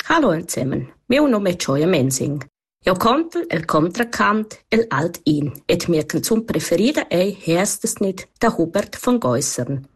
Hallo zusammen, meu nome è Gioia Mensing. Jag kontel el contracant el alt in, et mir zum preferida ei herstes nit der Hubert von Geusern.